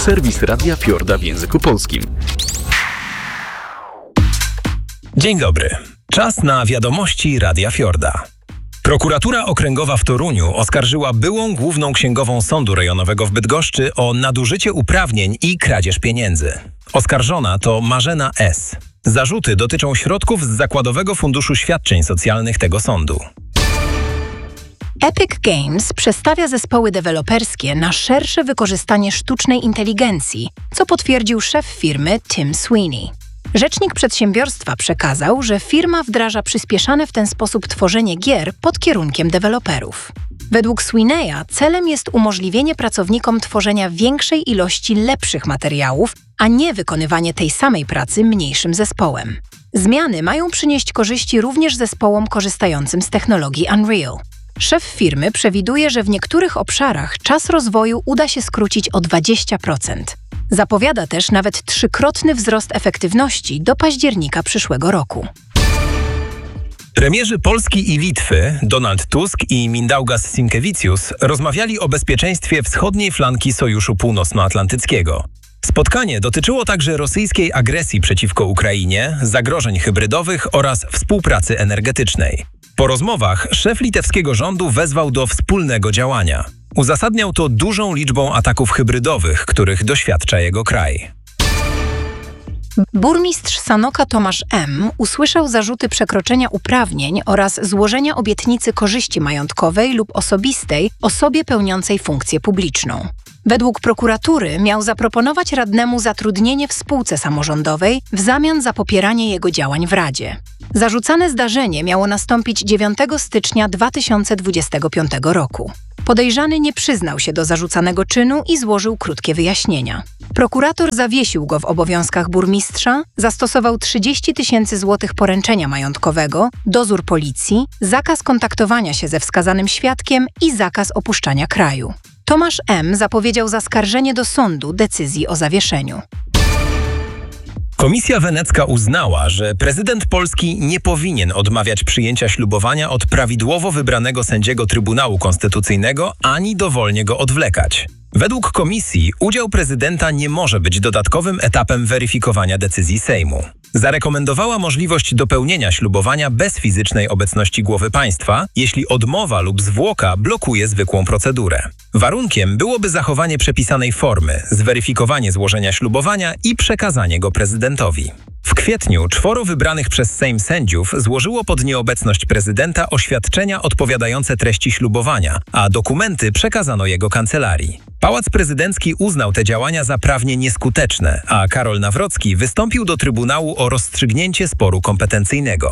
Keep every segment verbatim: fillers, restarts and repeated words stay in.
serwis Radia Fiorda w języku polskim. Dzień dobry. Czas na wiadomości Radia Fiorda. Prokuratura Okręgowa w Toruniu oskarżyła byłą główną księgową Sądu Rejonowego w Bydgoszczy o nadużycie uprawnień i kradzież pieniędzy. Oskarżona to Marzena S. Zarzuty dotyczą środków z Zakładowego Funduszu Świadczeń Socjalnych tego sądu. Epic Games przestawia zespoły deweloperskie na szersze wykorzystanie sztucznej inteligencji, co potwierdził szef firmy Tim Sweeney. Rzecznik przedsiębiorstwa przekazał, że firma wdraża przyspieszane w ten sposób tworzenie gier pod kierunkiem deweloperów. Według Sweeneya celem jest umożliwienie pracownikom tworzenia większej ilości lepszych materiałów, a nie wykonywanie tej samej pracy mniejszym zespołem. Zmiany mają przynieść korzyści również zespołom korzystającym z technologii Unreal. Szef firmy przewiduje, że w niektórych obszarach czas rozwoju uda się skrócić o dwadzieścia procent. Zapowiada też nawet trzykrotny wzrost efektywności do października przyszłego roku. Premierzy Polski i Litwy, Donald Tusk i Mindaugas Sinkevicius, rozmawiali o bezpieczeństwie wschodniej flanki Sojuszu Północnoatlantyckiego. Spotkanie dotyczyło także rosyjskiej agresji przeciwko Ukrainie, zagrożeń hybrydowych oraz współpracy energetycznej. Po rozmowach szef litewskiego rządu wezwał do wspólnego działania. Uzasadniał to dużą liczbą ataków hybrydowych, których doświadcza jego kraj. Burmistrz Sanoka Tomasz M. usłyszał zarzuty przekroczenia uprawnień oraz złożenia obietnicy korzyści majątkowej lub osobistej osobie pełniącej funkcję publiczną. Według prokuratury miał zaproponować radnemu zatrudnienie w spółce samorządowej w zamian za popieranie jego działań w Radzie. Zarzucane zdarzenie miało nastąpić dziewiątego stycznia dwa tysiące dwudziestego piątego roku. Podejrzany nie przyznał się do zarzucanego czynu i złożył krótkie wyjaśnienia. Prokurator zawiesił go w obowiązkach burmistrza, zastosował trzydzieści tysięcy złotych poręczenia majątkowego, dozór policji, zakaz kontaktowania się ze wskazanym świadkiem i zakaz opuszczania kraju. Tomasz M. zapowiedział zaskarżenie do sądu decyzji o zawieszeniu. Komisja Wenecka uznała, że prezydent Polski nie powinien odmawiać przyjęcia ślubowania od prawidłowo wybranego sędziego Trybunału Konstytucyjnego ani dowolnie go odwlekać. Według komisji udział prezydenta nie może być dodatkowym etapem weryfikowania decyzji Sejmu. Zarekomendowała możliwość dopełnienia ślubowania bez fizycznej obecności głowy państwa, jeśli odmowa lub zwłoka blokuje zwykłą procedurę. Warunkiem byłoby zachowanie przepisanej formy, zweryfikowanie złożenia ślubowania i przekazanie go prezydentowi. W kwietniu czworo wybranych przez Sejm sędziów złożyło pod nieobecność prezydenta oświadczenia odpowiadające treści ślubowania, a dokumenty przekazano jego kancelarii. Pałac Prezydencki uznał te działania za prawnie nieskuteczne, a Karol Nawrocki wystąpił do Trybunału o rozstrzygnięcie sporu kompetencyjnego.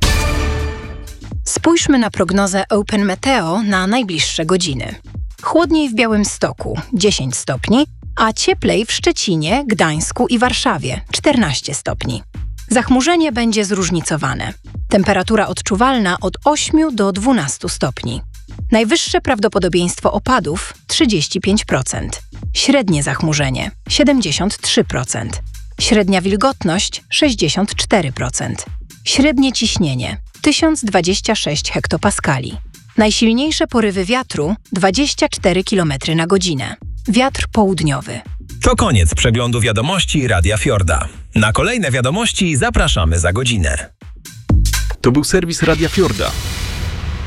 Spójrzmy na prognozę Open Meteo na najbliższe godziny. Chłodniej w Białymstoku dziesięć stopni, a cieplej w Szczecinie, Gdańsku i Warszawie czternaście stopni. Zachmurzenie będzie zróżnicowane. Temperatura odczuwalna od ośmiu do dwunastu stopni. Najwyższe prawdopodobieństwo opadów trzydzieści pięć procent. Średnie zachmurzenie siedemdziesiąt trzy procent. Średnia wilgotność sześćdziesiąt cztery procent. Średnie ciśnienie tysiąc dwadzieścia sześć hektopaskali. Najsilniejsze porywy wiatru dwadzieścia cztery kilometry na godzinę. Wiatr południowy. To koniec przeglądu wiadomości Radia Fiorda. Na kolejne wiadomości zapraszamy za godzinę. To był serwis Radia Fiorda.